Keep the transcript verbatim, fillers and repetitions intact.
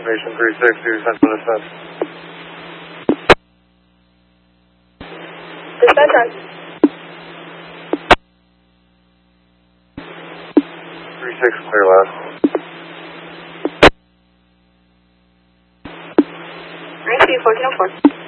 Estimation three six, to Central Dispatch. Dispatch on. three six, clear last. three two, fourteen oh four.